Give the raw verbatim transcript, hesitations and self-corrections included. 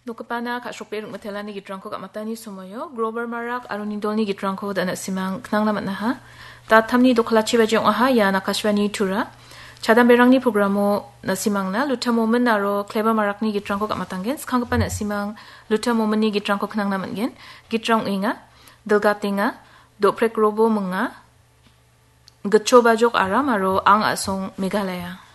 Nukapana kak shokpe rung matela ni gitrangko kak matani sumoyo Grover Marak arunidol ni gitrangko dan simang knang namat naha ta tamni doklachi bajong aha ya nakashwani tura cadam berang ni programo nasimang na luta momen naro Clever Marak ni gitrangko kak matanggen skangpa nasimang luta momen ni gitrangko knang namat gen gitrang inga delgatinga doprek robo menga gecho bajok aram aro ang asong Meghalaya.